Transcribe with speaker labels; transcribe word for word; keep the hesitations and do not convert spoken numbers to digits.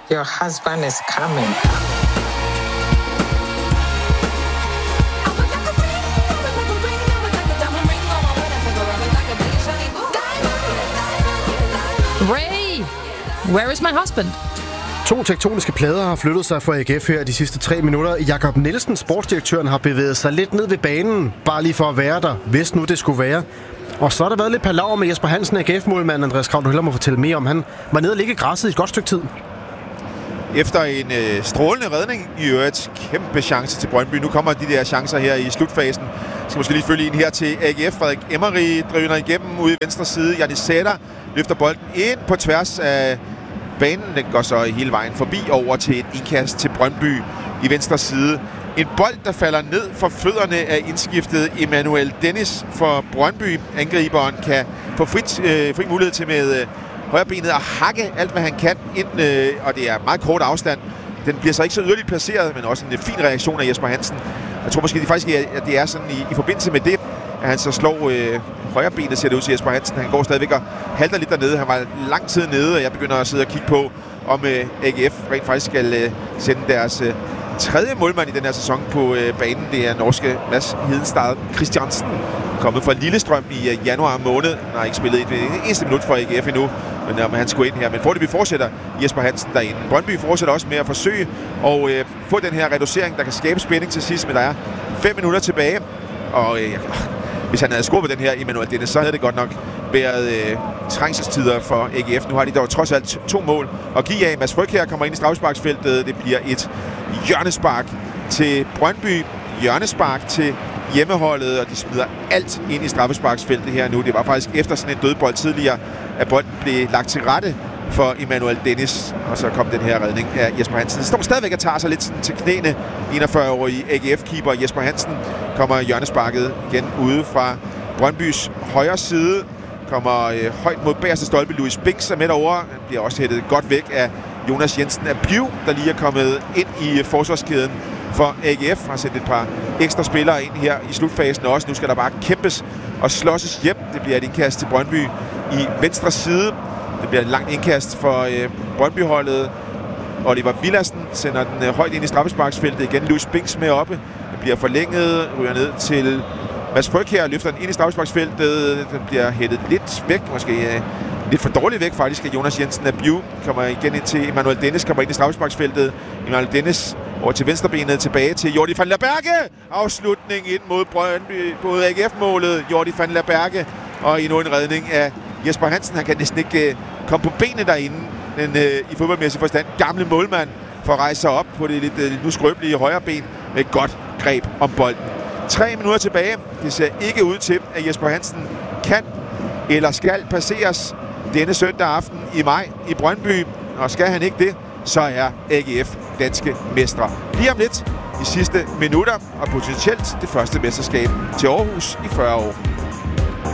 Speaker 1: Your husband is coming.
Speaker 2: Ray, where is my husband?
Speaker 3: To tektoniske plader har flyttet sig fra A G F her de sidste tre minutter. Jakob Nielsen, sportsdirektøren, har bevæget sig lidt ned ved banen, bare lige for at være der, hvis nu det skulle være. Og så har der været lidt palaver med Jesper Hansen, A G F-målmand. Andreas Krav, du hellere må fortælle mere om. Han var nede og ligge i græsset i et godt stykke tid.
Speaker 4: Efter en øh, strålende redning i øvrigt, kæmpe chance til Brøndby. Nu kommer de der chancer her i slutfasen. Skal måske lige følge en her til A G F. Frederik Emery driver igennem ude i venstre side. Janis Sætter løfter bolden ind på tværs af banen. Den går så hele vejen forbi over til et indkast til Brøndby i venstre side. En bold, der falder ned for fødderne af indskiftet Emmanuel Dennis for Brøndby. Angriberen kan få frit, øh, fri mulighed til med øh, højrebenet at hakke alt, hvad han kan ind, øh, og det er meget kort afstand. Den bliver så ikke så yderligt placeret, men også en øh, fin reaktion af Jesper Hansen. Jeg tror måske det faktisk, at det er sådan i, i forbindelse med det, at han så slår øh, højrebenet, ser det ud til Jesper Hansen. Han går stadigvæk og halter lidt dernede. Han var lang tid nede, og jeg begynder at sidde og kigge på, om øh, A G F rent faktisk skal øh, sende deres øh, tredje målmand i den her sæson på øh, banen. Det er norske Mads Hedenstad Christiansen, kommet fra Lillestrøm i øh, januar måned. Han har ikke spillet et, et eneste minut for A G F endnu, men øh, han skulle ind her. Men foreløbig fortsætter Jesper Hansen derinde. Brøndby fortsætter også med at forsøge at øh, få den her reducering, der kan skabe spænding til sidst, men der er fem minutter tilbage. Og øh, hvis han havde skubbet den her Emmanuel Dennis, så havde det godt nok været øh, trængselstider for A G F. Nu har de dog trods alt to mål at give af. Mads Frøkjær kommer ind i straffesparksfeltet. Det bliver et hjørnespark til Brøndby. Hjørnespark til hjemmeholdet, og de smider alt ind i straffesparksfeltet her nu. Det var faktisk efter sådan en dødbold tidligere, at bolden blev lagt til rette for Emmanuel Dennis, og så kom den her redning af Jesper Hansen. Det står stadigvæk og tager sig lidt til knæene. enogfyrre-årige A G F-keeper Jesper Hansen kommer hjørnesparket igen ude fra Brøndbys højre side. Kommer øh, højt mod bagerste stolpe. Louis Binks er med derovre. Han bliver også hættet godt væk af Jonas Jensen af Piv, der lige er kommet ind i forsvarskæden for A G F. Har sendt et par ekstra spillere ind her i slutfasen også. Nu skal der bare kæmpes og slåsses hjem. Det bliver et indkast til Brøndby i venstre side. Det bliver et langt indkast for øh, Brøndby-holdet. Oliver Villadsen sender den øh, højt ind i straffesparksfeltet. Igen Louis Binks med oppe. Det bliver forlænget, ryger ned til Mads Frøkjær, løfter den ind i straffesparksfeltet. Den bliver hættet lidt væk, måske øh, lidt for dårligt væk faktisk, af Jonas Jensen af Biu. Kommer igen ind til Emmanuel Dennis, kommer ind i straffesparksfeltet. Emmanuel Dennis over til venstrebenet, tilbage til Jordi van der Berge. Afslutning ind mod Brøndby, både A G F-målet, Jordi van der Berge, og endnu en redning af Jesper Hansen. Han kan næsten ikke øh, komme på benene derinde. Den øh, i fodboldmæssig forstand gamle målmand får rejse sig op på det lidt øh, nu skrøbelige højre ben med et godt greb om bolden. Tre minutter tilbage. Det ser ikke ud til, at Jesper Hansen kan eller skal passeres denne søndag aften i maj i Brøndby. Og skal han ikke det, så er A G F danske mestre. Lige om lidt de sidste minutter, og potentielt det første mesterskab til Aarhus i fyrre år.